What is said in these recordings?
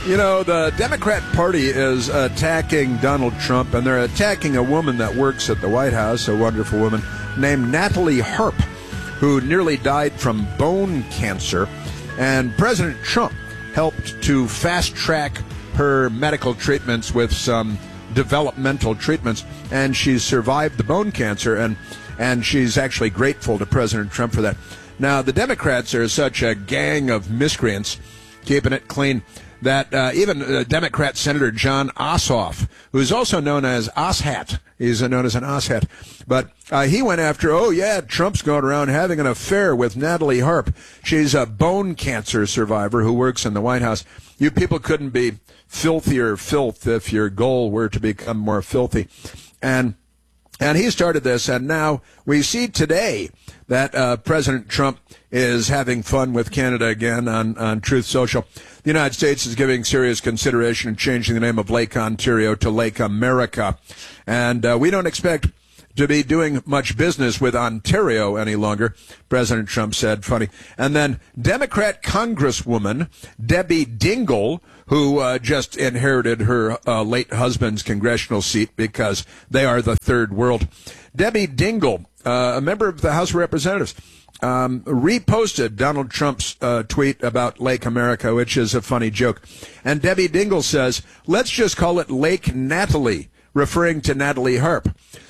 You know, the Democrat Party is attacking Donald Trump, and they're attacking a woman that works at the White House, a wonderful woman named Natalie Harp, who nearly died from bone cancer. And President Trump helped to fast-track her medical treatments with some developmental treatments, and she's survived the bone cancer, and she's actually grateful to President Trump for that. Now, the Democrats are such a gang of miscreants, keeping it clean, that even Democrat Senator John Ossoff, who's also known as Osshat, he's known as an Osshat, but he went after, Trump's going around having an affair with Natalie Harp. She's a bone cancer survivor who works in the White House. You people couldn't be filthier filth if your goal were to become more filthy. And he started this, and now we see today that President Trump is having fun with Canada again on Truth Social. The United States is giving serious consideration in changing the name of Lake Ontario to Lake America. And we don't expect to be doing much business with Ontario any longer, President Trump said. Funny. And then Democrat Congresswoman Debbie Dingell, who just inherited her late husband's congressional seat because they are the third world. Debbie Dingell, a member of the House of Representatives, reposted Donald Trump's tweet about Lake America, which is a funny joke. And Debbie Dingell says, let's just call it Lake Natalie, referring to Natalie Harp.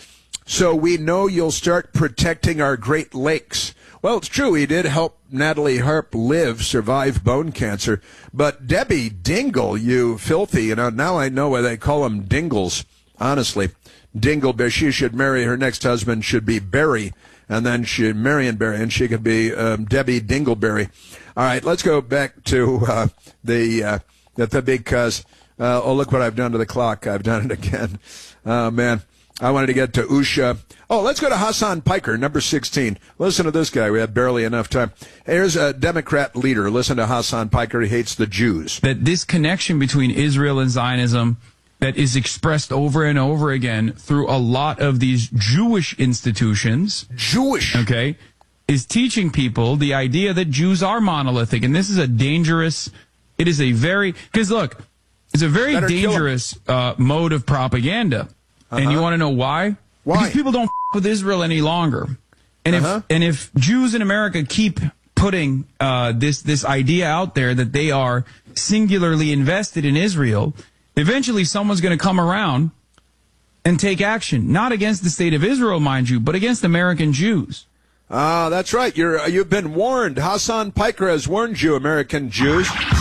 So we know you'll start protecting our Great Lakes. Well, it's true. He did help Natalie Harp survive bone cancer. But Debbie Dingell, you filthy, now I know why they call them Dingles. Honestly, Dingell, she should marry, her next husband should be Barry, and then Marion Barry, and she could be Debbie Dingleberry. All right, let's go back to the because, look what I've done to the clock. I've done it again. Oh, man. I wanted to get to Usha. Oh, let's go to Hassan Piker, number 16. Listen to this guy. We have barely enough time. Here's a Democrat leader. Listen to Hassan Piker. He hates the Jews. That this connection between Israel and Zionism that is expressed over and over again through a lot of these Jewish institutions. Okay. Is teaching people the idea that Jews are monolithic. And this is because look, it's a very dangerous mode of propaganda. And you want to know why? Why? Because people don't with Israel any longer. And if Jews in America keep putting this idea out there that they are singularly invested in Israel, eventually someone's going to come around and take action, not against the state of Israel, mind you, but against American Jews. That's right. You've been warned. Hassan Piker has warned you, American Jews.